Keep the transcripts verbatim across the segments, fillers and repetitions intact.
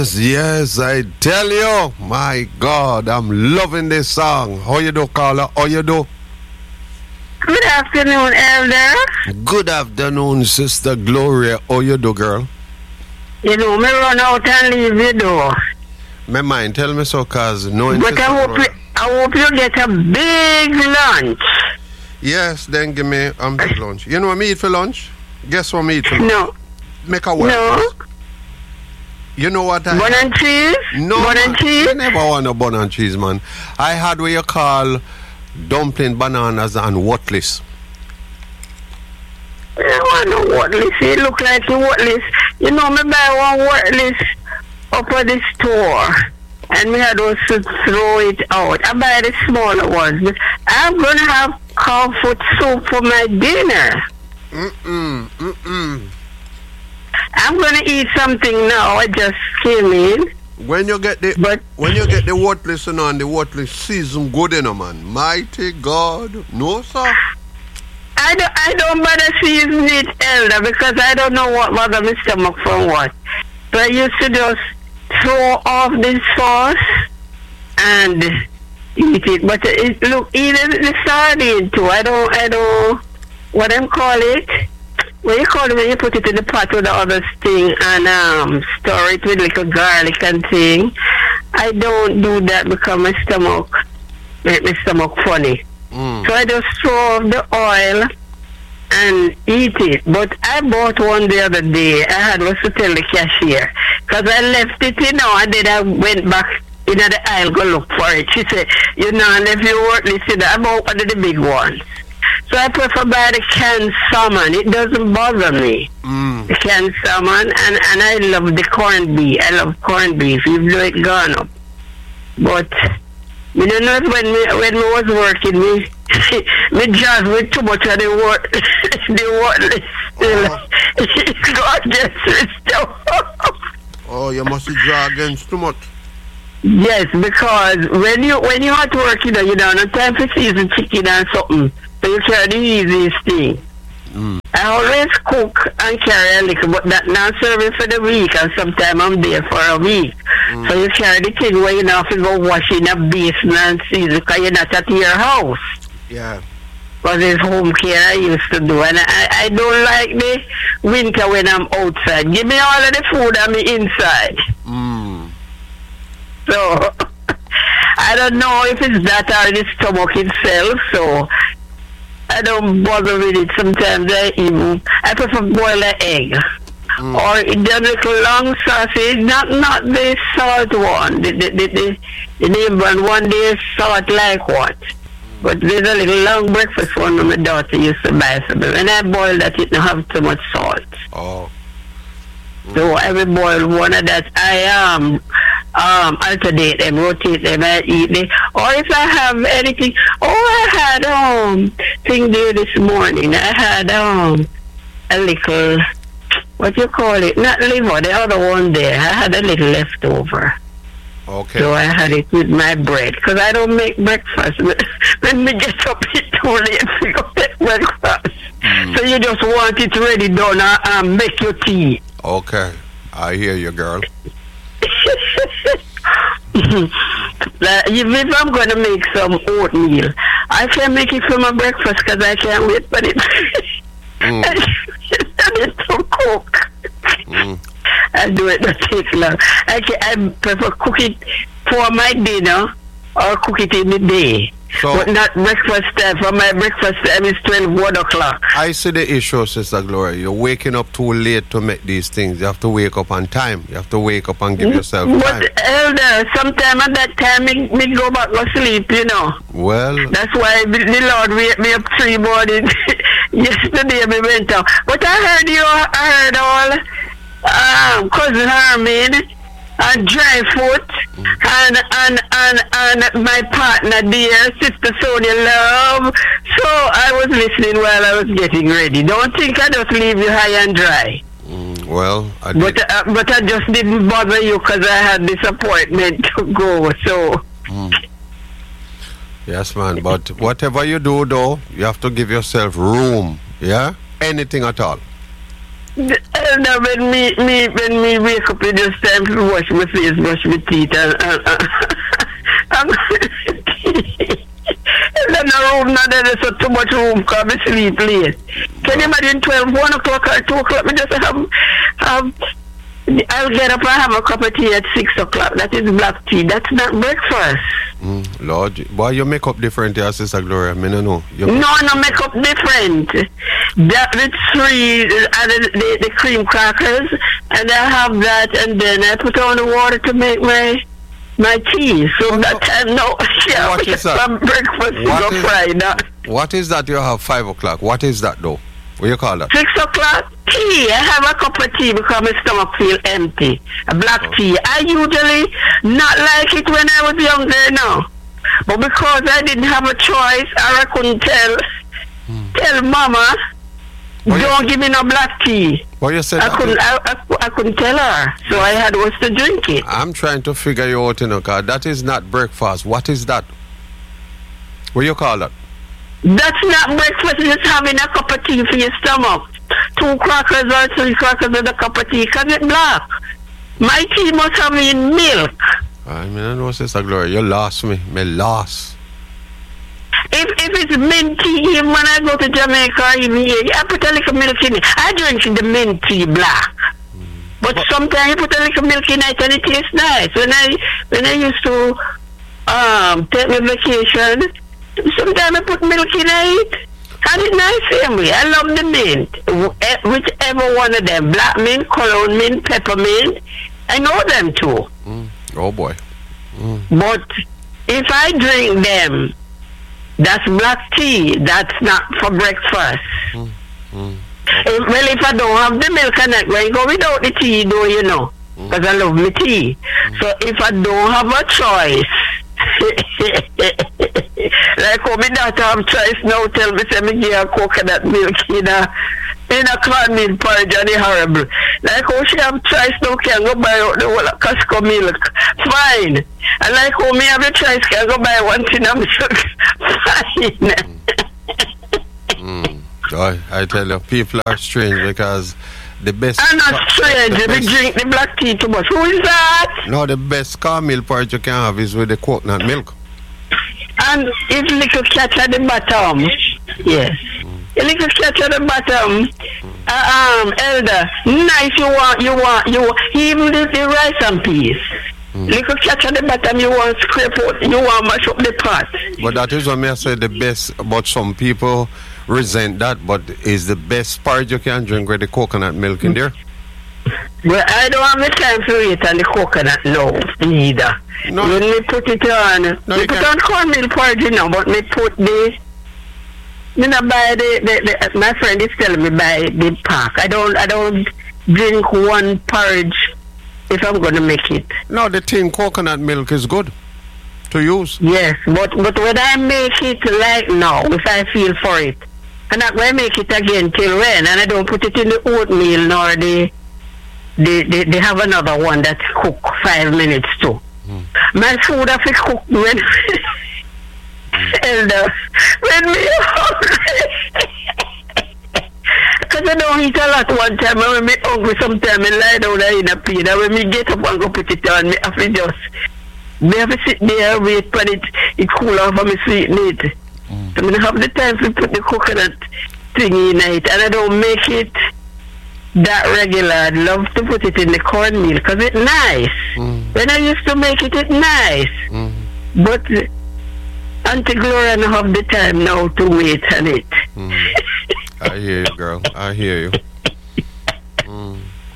Yes, yes, I tell you. My God, I'm loving this song. How you do, Carla? How you do? Good afternoon, Elder. Good afternoon, Sister Gloria. How you do, girl? You know, me run out and leave you door. My mind, tell me so, cause no. But I hope, you, I hope you get a big lunch. Yes, then give me a um, big lunch. You know what I eat for lunch? Guess what I eat for lunch? No. Make a word. No. You know what I Bun and cheese? No, Bun and cheese? I never want a bun and cheese, man. I had what you call dumpling, bananas, and watless. I don't want no watless. It look like a watless. You know, me buy one watless up at the store. And me had to throw it out. I buy the smaller ones. But I'm going to have cow foot soup for my dinner. Mm-mm, mm-mm. I'm going to eat something now. I just came in. When you get the but, when you get the watless and on the watless season good enough, man. Mighty God. No, sir. I don't, I don't bother season it, Elder, because I don't know what bother my stomach from what. So I used to just throw off the sauce and eat it. But it look, even the sardine too. I don't, I don't, what them call it? What you call it when you put it in the pot with the other thing and um stir it with little garlic and thing. I don't do that because my stomach make my stomach funny. Mm. So I just throw off the oil and eat it. But I bought one the other day. I had was to tell the cashier. Because I left it, you know, and then I went back in the aisle go look for it. She said, you know, and if you work, listen, I bought one of the big ones. So I prefer buy the canned salmon. It doesn't bother me. Mm. The canned salmon. And, and I love the corned beef. I love corned beef. Even though it gone up. But you don't know when me when me was working, me me jazz with too much of the word the word still. It's gorgeous stuff. Oh, you must draw against too much. Yes, because when you when you at work, you know, you don't have time for season chicken and something. So you try the easiest thing. Mm. I always cook and carry a little, but that not serving for the week, and sometimes I'm there for a week. Mm. So you carry the thing where you know have to go wash in a basin and season because you're not at your house. Yeah. Because it's home care I used to do, and I, I don't like the winter when I'm outside. Give me all of the food I'm inside. Mm. So I don't know if it's that or the stomach itself, so I don't bother with it. Sometimes I even I prefer boil an egg. Mm. Or the little long sausage, not not the salt one. The the the, the, the name brand one day salt like what. But there's a little long breakfast one that my daughter used to buy for me. When I boil that, it don't have too much salt. Oh. Mm. So I will boil one of that. I um um alternate them, rotate them, I eat them. Or if I have anything, oh, I had um thing there this morning. I had um a little, what you call it? Not liver, the other one there. I had a little leftover. Okay. So I had it with my bread because I don't make breakfast. When we get up, it's too late to go make breakfast. Mm. So you just want it ready done and um, make your tea. Okay, I hear you, girl. Like, if I'm going to make some oatmeal, I can make it for my breakfast because I can't wait for it. Mm. I need to cook. Mm. I do it not take long. I, can, I prefer cook it for my dinner or cook it in the day. So, but not breakfast time. For my breakfast time is twelve, one o'clock. I see the issue, Sister Gloria. You're waking up too late to make these things. You have to wake up on time. You have to wake up and give yourself time. But, Elder, sometime at that time, me, me go back to sleep, you know. Well. That's why the Lord wake me up three mornings. Yesterday, me went out. But I heard you, I heard all, um, Cousin Herman, and Dryfoot, mm. and, and and and my partner dear, Sister Sonia Love. So I was listening while I was getting ready. Don't think I just leave you high and dry. Mm, well, I did. But, uh, but I just didn't bother you because I had this appointment to go, so... Mm. Yes, man, but whatever you do, though, you have to give yourself room, yeah? Anything at all. The, uh, Elder, when me, me, when me wake up, it just time to wash my face, brush my teeth, and, and, and, and in the room, now there is so too much room because I sleep late. Can you imagine twelve, one o'clock or two o'clock, me just have, have, I'll get up and have a cup of tea at six o'clock. That is black tea. That's not breakfast. Mm, Lord, boy, you make up different here, Sister Gloria. Me no know. You no, no, make up different. That with three, uh, the, the, the cream crackers, and I have that, and then I put on the water to make my my tea. So oh, that time, no, yeah, what is that? breakfast What is is, Friday. What is that you have five o'clock? What is that though? What do you call that? Six o'clock tea. I have a cup of tea because my stomach feel empty. A black oh. tea. I usually not like it when I was younger now. But because I didn't have a choice, or I couldn't tell hmm. tell Mama, what don't give me no black tea. What you said? I couldn't I, I, I couldn't tell her. So I had was to drink it. I'm trying to figure you out, you know, because that is not breakfast. What is that? What do you call that? That's not breakfast, just having a cup of tea for your stomach. Two crackers or three crackers with a cup of tea, because it's black. My tea must have in milk. I mean, I know, Sister Gloria, you lost me. Me lost. If if it's mint tea, even when I go to Jamaica or even here, I put a little milk in it. I drink the mint tea black. Mm. But, but sometimes you put a little milk in it and it tastes nice. When I, when I used to um, take my vacation, sometimes I put milk in it, and it's nice same way. I love the mint, whichever one of them, black mint, cologne mint, peppermint. I know them too. Mm. Oh boy. Mm. But if I drink them, that's black tea. That's not for breakfast. Mm. Mm. If, well, if I don't have the milk and I go without the tea, though, you know, because mm. I love my tea. Mm. So if I don't have a choice. Like how my daughter have choice now, tell me say me give her coconut milk in a in a cornmeal porridge and it's horrible. Like how she have choice now, can go buy out the whole of Costco milk. Fine. And like how me have a choice, can go buy one tin of milk. Fine. mm. Joy, I tell you, people are strange because the best. I'm not strange. We drink the black tea too much. Who is that? No, the best cornmeal porridge you can have is with the coconut milk. And if little catch at the bottom, yes. Mm. A little catch at the bottom, mm. uh, um, elder, nice you want, you want, you want, even the, the rice and peas. Mm. Little catch at the bottom, you want scrape out, you want mash up the pot. But that is what me I say the best, but some people resent that, but is the best porridge you can drink with the coconut milk in there? Well, I don't have the time for it on the coconut, no, neither. No. When me put it on, no, me put can't. on cornmeal porridge, you know, but me put the, me not buy the, the, the, my friend is telling me buy the pack. I don't, I don't drink one porridge if I'm going to make it. No, the tin coconut milk is good to use. Yes, but, but when I make it like now, if I feel for it, I'm not going to make it again till when, and I don't put it in the oatmeal nor the, They, they they have another one that cook five minutes too. Mm. My food have to cook when elder when me hungry. Because I don't eat a lot one time. When me hungry, sometimes I lie down in a plate. And when me get up and go put it on, me have to just me have to sit there and wait for it it cool off and me sweeten it. Mm. So I have the time to put the coconut thing in it, and I don't make it that regular. I'd love to put it in the cornmeal because it's nice. Mm. When I used to make it, it's nice. Mm. But Auntie Gloria don't have the time now to wait on it. Mm. I hear you, girl. I hear you. Mm.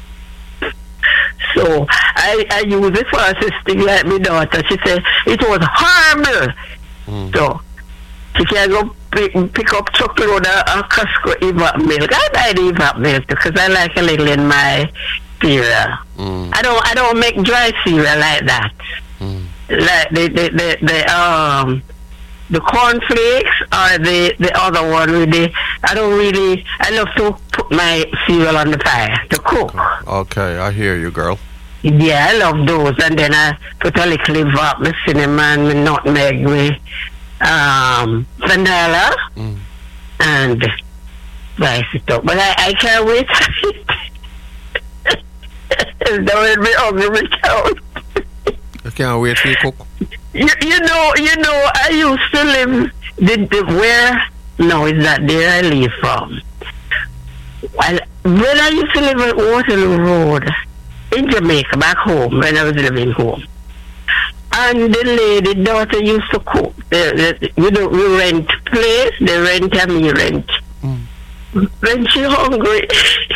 So I, I use it for assisting like my daughter. She said it was horrible. Mm. So she can go pick, pick up chocolate or a Costco evap milk. I buy the evap milk because I like a little in my cereal. Mm. I don't I don't make dry cereal like that. Mm. Like the the, the, the um the cornflakes or the, the other one with the I don't really I love to put my cereal on the fire to cook. Okay, I hear you, girl. Yeah, I love those, and then I put a little evap, the cinnamon, the nutmeg, me um vanilla mm. and rice it up. But I, I can't wait. Don't be hungry, me count. You can't wait for you cook. You, you know, you know, I used to live the, the where. No, it's not there I live from. Well, when I used to live on Waterloo Road in Jamaica, back home, when I was living home, and the lady daughter used to cook. The, the, you know, we rent place, they rent and me rent. Mm. When she hungry,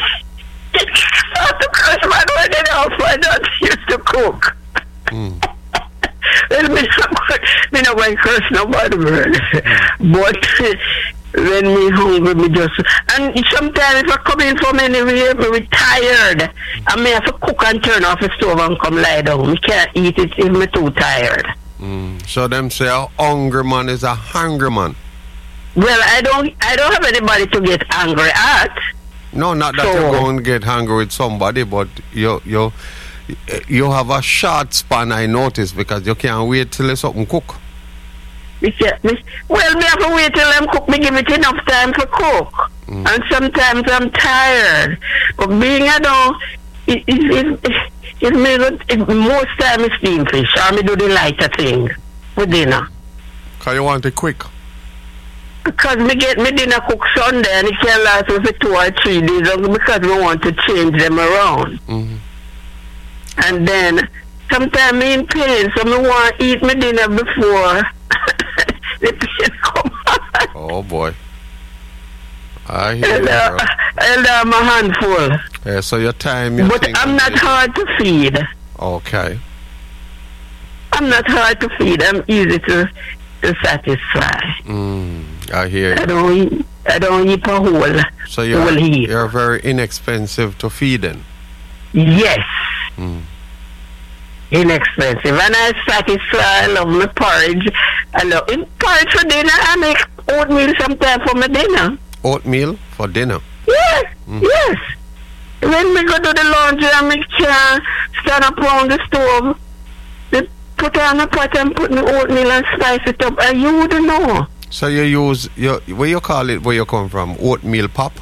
after Christmas when they don't find out she used to cook. Mm. Well, me not me not going to curse nobody, mm. But when me hungry, me just and sometimes if I come in from anywhere, me retired, and me have to cook and turn off the stove and come lie down. Me can't eat it if me too tired. Mm. So them say a hungry man is a hungry man. Well, I don't, I don't have anybody to get angry at. No, not that so, you're going to get hungry with somebody, but you you you have a short span. I notice because you can't wait till something cook. Me can't, me, well, me have to wait till them cook. Me give it enough time to cook, mm. and sometimes I'm tired. But being I don't, it it it, it, it, it most time is steam fish, or me do the lighter thing for dinner. Cause you want it quick. Because me get me dinner cook Sunday and it can last for two or three days because we want to change them around. Mm-hmm. And then sometimes me in pain, so me want to eat my dinner before the pain come on. Oh boy. I hear and, you, uh, bro. and I'm a handful. Yeah, so your time you But I'm not hard to feed. Okay. I'm not hard to feed. I'm easy to to satisfy. Mm, I hear you. I don't eat, I don't eat a whole. So you're, whole heap. you're very inexpensive to feed then? Yes. Mm. Inexpensive. And I satisfy. I love my porridge. I love it. Porridge for dinner. I make oatmeal sometimes for my dinner. Oatmeal for dinner? Yes. Mm. Yes. When we go to the laundry and make sure stand up on the stove, they put on a pot and put the oatmeal and spice it up. And you wouldn't know. So you use, your, where you call it, where you come from, oatmeal pop?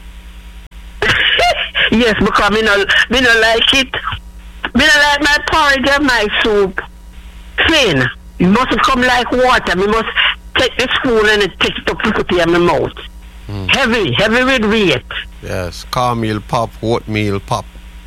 Yes, because me no, me no like it. Me no like my porridge and my soup thin. It must come like water. Me must take the spoon and take it up and put it in my mouth. Mm. Heavy, heavy with weight. Yes, cornmeal pop, oatmeal pop.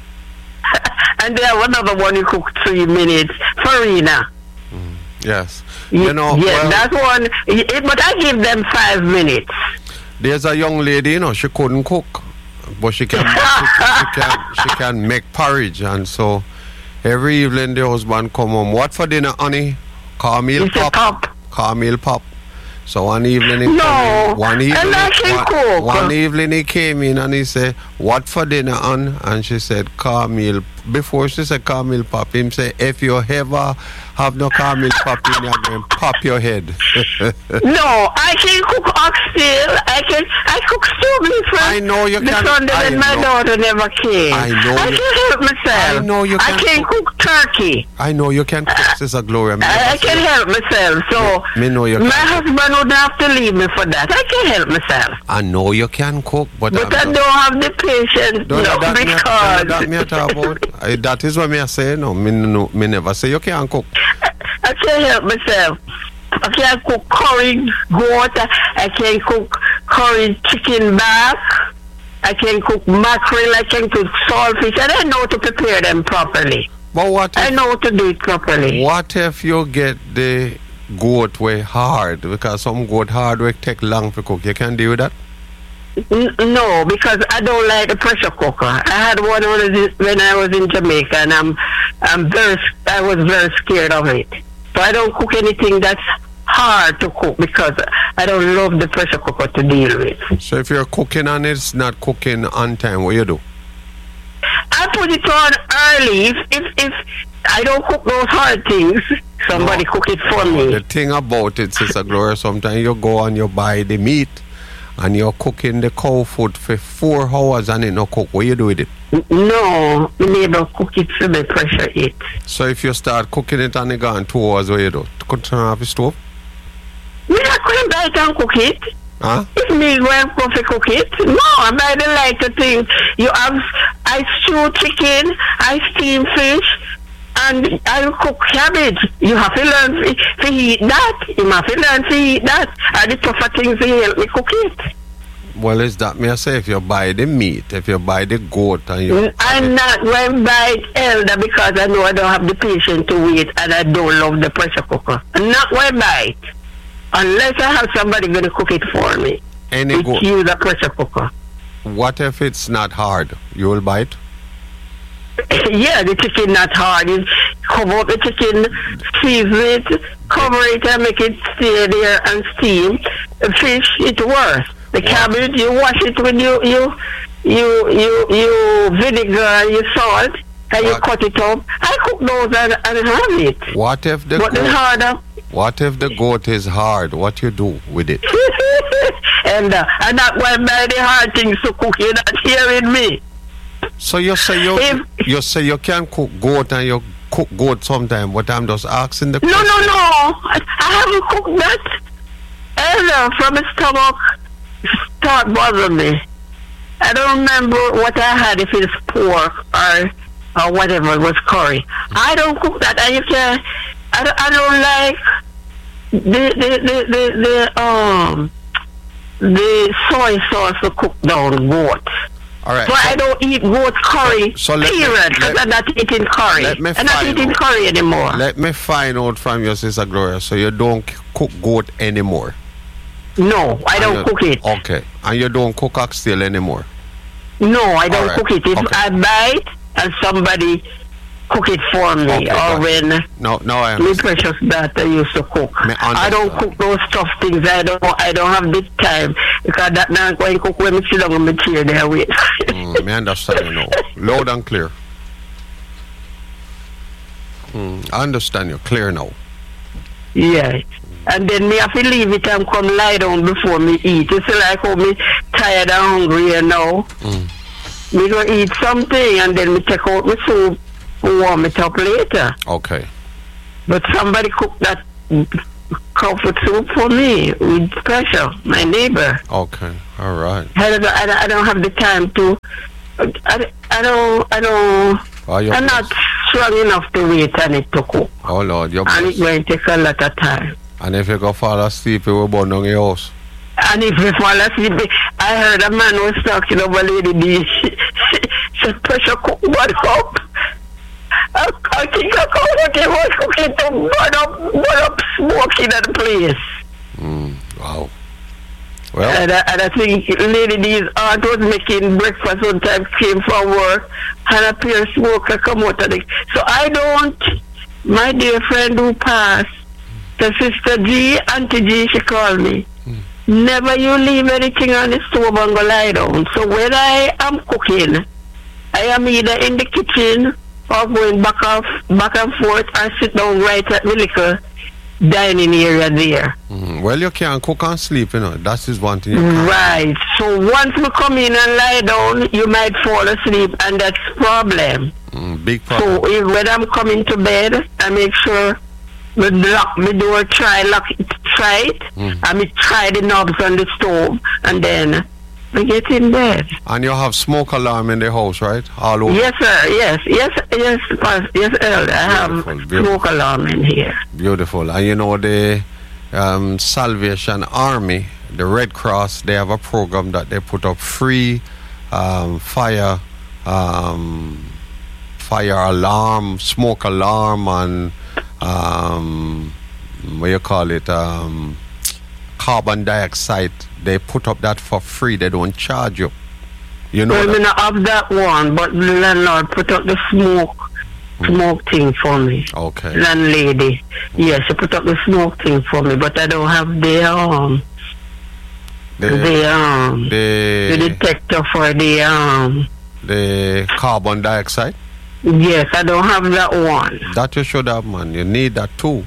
And there have another one you cook three minutes. Farina. Mm. Yes. You, you know, yes, well, that one. It, but I give them five minutes. There's a young lady, you know, she couldn't cook, but she can, she, she can, she can make porridge, and so every evening the husband come home. What for dinner, honey? Cornmeal pop. pop. Cornmeal pop. So one evening he no, came in, one evening, one, one evening he came in and he said, "What for dinner, hon?" And she said, "Cornmeal." Before she said cornmeal pop, him say, "If you ever have no cornmeal pop in your game, pop your head." No, I can cook oxtail. I can I cook stew beef. I know you the can. The Sunday when my know. daughter never came. I know. I you, can help myself. I know you can. I can cook, cook turkey. I know you can cook, Sister Gloria. I, I can help myself. So me, me know you my can. husband wouldn't have to leave me for that. I can help myself. I know you can cook, but, but I don't have the patience. Don't no, that because me, that me talk about. I, that is what me I say. No, me no, me never say you can't cook. I can help myself. I can cook curry goat. I can cook curry chicken back. I can cook mackerel. I can cook saltfish. And I know to prepare them properly. But what if, I know to do it properly. What if you get the goat way hard? Because some goat hard way take long to cook. You can deal with that? N- no, because I don't like the pressure cooker. I had one when I was in Jamaica, and I'm, I'm very, I was very scared of it. So I don't cook anything that's hard to cook because I don't love the pressure cooker to deal with. So if you're cooking and it's not cooking on time, what you do? I put it on early. If if, if I don't cook those hard things, somebody no. cook it for me. The thing about it, Sister Gloria, sometimes you go and you buy the meat and you're cooking the cow food for four hours and it no cook. What you do with it? No, me never cook it for the pressure it. So if you start cooking it and it gone two hours, what you do? Could turn off the stove? Me not couldn't buy it and cook it. Huh? If me go and coffee cook it, no, I buy the lighter thing. You have, I stew chicken, I steam fish, and I cook cabbage. You have to learn to, to eat that. You have to learn to eat that. And the tougher things to help me cook it. Well, is that me I say if you buy the meat, if you buy the goat and you... I'm not going to buy it, Elder, because I know I don't have the patience to wait and I don't love the pressure cooker. I'm not going to buy it. Unless I have somebody going to cook it for me. Any goat? Use a pressure cooker. What if it's not hard? You will buy it? Yeah, the chicken not hard. You cover up the chicken, season it, cover it and make it stay there and steam. The fish, it's worse. The cabbage, you wash it with you, you, you, you, you vinegar, you salt, and you what? cut it up. I cook those and, and have it. What if the But goat, it's harder. What if the goat is hard? What you do with it? and uh, I'm not going to buy the hard things to cook. You're not hearing me. So you say you If, you say you can cook goat and you cook goat sometime, but I'm just asking the no, question. no, no. I, I haven't cooked that. And uh, from the stomach, start bothering me. I don't remember what I had, if it's pork or or whatever, it was curry. I don't cook that. And you can, I don't, I don't like the the, the, the, the um the soy sauce to cook down goat. All right. So, so I don't eat goat curry. So let me- period. let- I'm not eating curry. let me I'm not find eating out. curry anymore. Let me find out from your sister Gloria. So you don't c- cook goat anymore. no, I And don't you- cook it. Okay. And you don't cook oxtail anymore. No, I don't Alright, cook it. If okay. I buy it and somebody cook it for me, Okay, or gotcha. when No, no, I my understand. precious daughter used to cook. Me I don't understand. cook those tough things. I don't. I don't have the time because that now going to cook when me sit down on my chair there wait. Mm, me understand you now. Loud and clear. Mm, I understand you clear now. Yeah. And then me have to leave it and come lie down before me eat. It's like how me tired and hungry, you know. Mm. Me go eat something and then me take out my soup and warm it up later. Okay. But somebody cook that comfort soup for me with pressure, my neighbor. Okay. All right. I don't, I don't, I don't have the time to, I, I don't, I don't, Oh, you're I'm not blessed. strong enough to wait on it to cook. Oh, Lord, you're And blessed. it's going to take a lot of time. And if you go fall asleep, you will burn down your house. And if we fall asleep, I heard a man was talking about Lady B. She, she, she pressure cook one up. I, I think I called it was cooking to burn up, burn up smoke in the place. Mm, wow. Well, And I, and I think Lady D's aunt was making breakfast one time, came from work, and a pair of smoke come out of it. So I don't, my dear friend who passed, the sister G, Auntie G, she called me. Mm. Never you leave anything on the stove and go lie down. So when I am cooking, I am either in the kitchen or going back off, back and forth or sit down right at the little dining area there. mm, well, you can cook and sleep, you know. That is one thing you can. Right. So once we come in and lie down, you might fall asleep, and that's problem. Mm, big problem. So if, when I'm coming to bed, I make sure we lock my door, try lock it, try it, Mm. and we try the knobs on the stove, and then we get in bed. And you have smoke alarm in the house, right? All over. Yes, sir. Yes, yes, yes, pas- yes, Elder. I have Beautiful, beautiful. smoke alarm in here. Beautiful. And you know the um, Salvation Army, the Red Cross, they have a program that they put up free um, fire, um, fire alarm, smoke alarm, and um, what you call it, um, carbon dioxide. They put up that for free. They don't charge you. You know Well, that? we not have that one, but the landlord put up the smoke, smoke thing for me. Okay. Landlady, yes, she put up the smoke thing for me, but I don't have the um, The, the um, the the, detector for the um. the carbon dioxide. Yes, I don't have that one. That you should have, man. You need that too.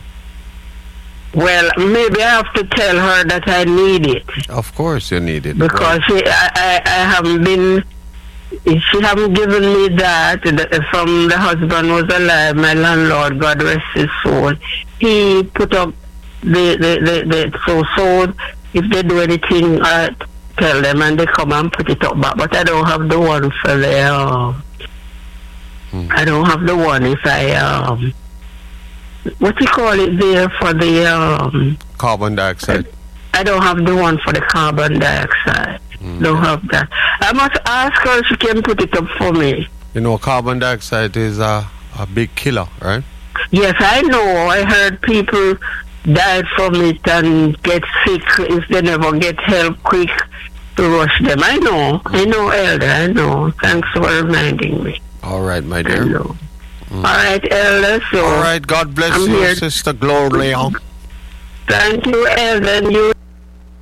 Well, maybe I have to tell her that I need it Of course you need it. because she, I, I, I haven't been. She haven't given me that the, from the husband was alive. My landlord, God rest his soul, he put up the the the, the so so if they do anything, I tell them and they come and put it up back. But I don't have the one for the, um, hmm. I don't have the one if I, um, what you call it there for the, um, carbon dioxide. I, I don't have the one for the carbon dioxide. Mm. Don't have that. I must ask her if she can put it up for me. You know, carbon dioxide is a, a big killer, right? Yes, I know. I heard people died from it and get sick if they never get help quick to rush them. I know. I know, Elder. I know. Thanks for reminding me. All right, my dear. I know. Mm. All right, Elder. So all right, God bless I'm you, here. Sister Gloria. Thank you, Elder. You